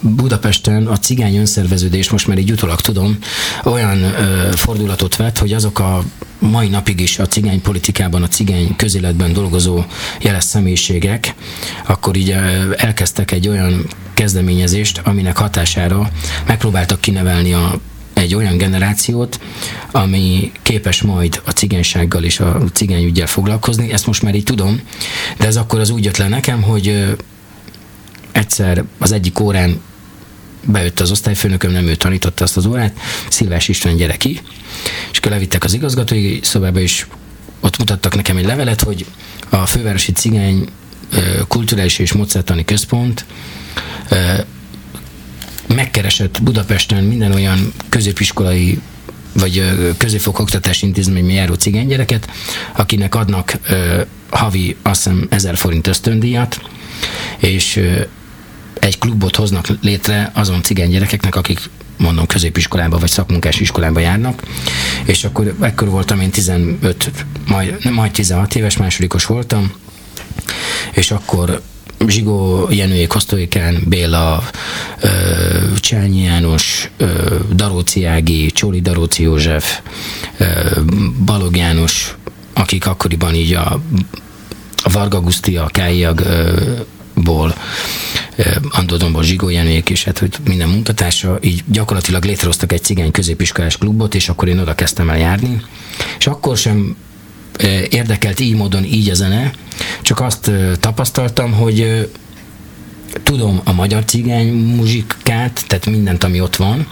Budapesten a cigány önszerveződés, most már így utólag tudom, olyan fordulatot vett, hogy azok a mai napig is a cigány politikában, a cigány közéletben dolgozó jeles személyiségek, akkor így elkezdtek egy olyan kezdeményezést, aminek hatására megpróbáltak kinevelni egy olyan generációt, ami képes majd a cigánysággal és a cigányüggyel foglalkozni. Ezt most már így tudom, de ez akkor az úgy jött le nekem, hogy egyszer az egyik órán bejött az osztályfőnököm, nem ő tanította azt az órát, Szilvás István, gyere ki, és akkor levittek az igazgatói szobába, és ott mutattak nekem egy levelet, hogy a Fővárosi Cigány Kulturális és Módszertani Központ megkeresett Budapesten minden olyan középiskolai vagy középfokoktatási intézményben járó cigánygyereket, akinek adnak havi, azt hiszem, 1000 forint ösztöndíjat, és egy klubot hoznak létre azon cigánygyerekeknek, akik mondom középiskolába vagy szakmunkás iskolába járnak, és ekkor voltam én 15, majd 16 éves, másodikos voltam, és akkor Zsigó Jenőjék, Kosztolyikán, Béla, Csányi János, Daróci Ági, Csóli Daróci József, Balog János, akik akkoriban így a Varga Guszti, a Kályagból, Andodomból Zsigó Jenőjék, és hát hogy minden munkatársa, így gyakorlatilag létrehoztak egy cigány középiskolás klubot, és akkor én oda kezdtem el járni, és akkor sem érdekelt így módon így a zene, csak azt tapasztaltam, hogy tudom a magyar cigány muzsikát, tehát mindent, ami ott van,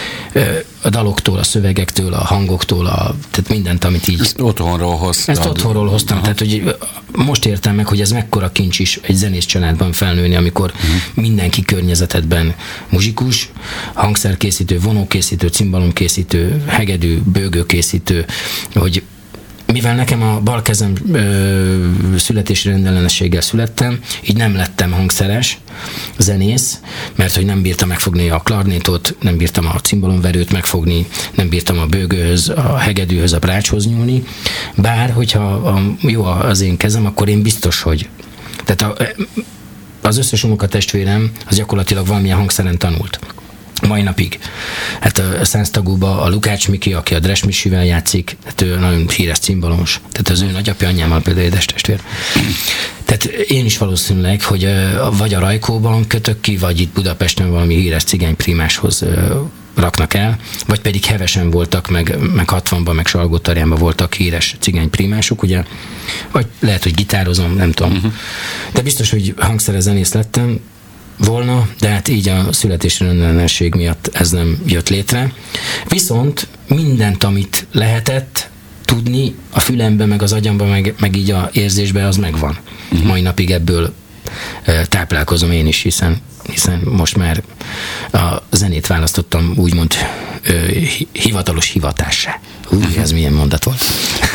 a daloktól, a szövegektől, a hangoktól, tehát mindent, amit így... Ezt otthonról hoztam. Ezt otthonról hoztam, tehát hogy most értem meg, hogy ez mekkora kincs is egy zenész családban felnőni, amikor mindenki környezetedben muzsikus, hangszerkészítő, vonókészítő, cimbalomkészítő, hegedű, bőgőkészítő, hogy mivel nekem a bal kezem születési rendellenességgel születtem, így nem lettem hangszeres, zenész, mert hogy nem bírtam megfogni a klarnétot, nem bírtam a cimbalomverőt megfogni, nem bírtam a bőgőhöz, a hegedűhöz, a brácshoz nyúlni, bár hogyha jó az én kezem, akkor én biztos, hogy... Tehát az összes unokatestvérem az gyakorlatilag valamilyen hangszeren tanult. Mai napig. Hát a Száztagúba a Lukács Miki, aki a Dresmisivel játszik, hát ő nagyon híres cimbalomos. Tehát az ő nagyapja anyámmal például édestestvér. Tehát én is valószínűleg, hogy vagy a Rajkóban kötök ki, vagy itt Budapesten valami híres cigányprímáshoz raknak el, vagy pedig Hevesen voltak, meg 60-ban, meg Salgótarjánban voltak híres cigányprímások, ugye? Vagy lehet, hogy gitározom, nem tudom. De biztos, hogy hangszerezenész lettem volna, de hát így a születési rendellenesség miatt ez nem jött létre. Viszont mindent, amit lehetett tudni a fülembe, meg az agyamba, meg így a érzésbe, az megvan. Mai napig ebből táplálkozom én is, hiszen most már a zenét választottam úgymond hivatalos hivatássá. Ez milyen mondat volt.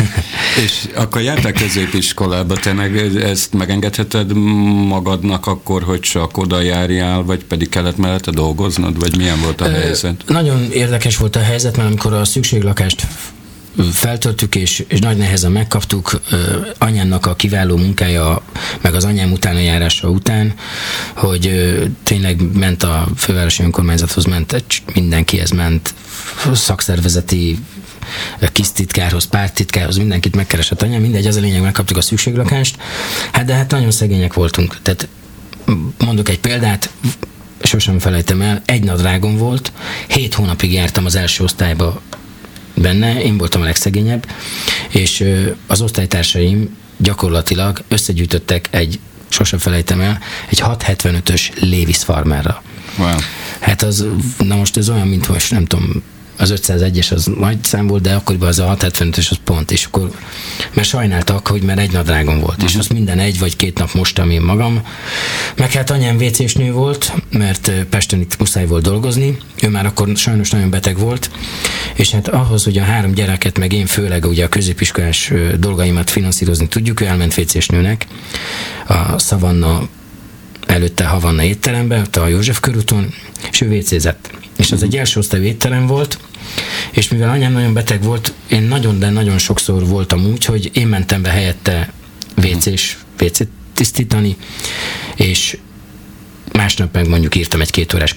És akkor jártál középiskolába, te meg ezt megengedheted magadnak akkor, hogy csak oda járjál, vagy pedig kellett mellette dolgoznod, vagy milyen volt a helyzet? Nagyon érdekes volt a helyzet, mert amikor a szükséglakást feltöltük, és nagy nehezen megkaptuk, anyámnak a kiváló munkája, meg az anyám utánajárása után, hogy tényleg ment a fővárosi önkormányzathoz, mindenkihez ment, szakszervezeti kisztitkárhoz, párttitkárhoz, mindenkit megkeresett anyám, mindegy, az a lényeg, megkaptuk a szükséglakást, de hát nagyon szegények voltunk. Tehát mondok egy példát, sosem felejtem el, egy nadrágom volt, 7 hónapig jártam az első osztályba benne, én voltam a legszegényebb, és az osztálytársaim gyakorlatilag összegyűjtöttek sosem felejtem el, egy 675-ös Levis Farmerra. Wow. Hát na most ez olyan, mint most nem tudom, az 501-es az nagy szám volt, de akkoriban az a 675-ös az pont, és akkor, mert sajnáltak, hogy már egy nadrágom volt, és azt minden 1 vagy 2 nap mostam én magam. Meg hát anyám WC-s nő volt, mert Pesten itt muszáj volt dolgozni, ő már akkor sajnos nagyon beteg volt, és hát ahhoz, hogy a 3 gyereket, meg én főleg ugye a középiskolás dolgaimat finanszírozni tudjuk, ő elment WC-s nőnek a Szavanna előtte Havanna étterembe, ott a József körúton, és ő WC-zett. És az egy első osztályú étterem volt, és mivel anyám nagyon beteg volt, én nagyon sokszor voltam úgy, hogy én mentem be helyette WC-t tisztítani, és másnap meg mondjuk írtam egy 2 órás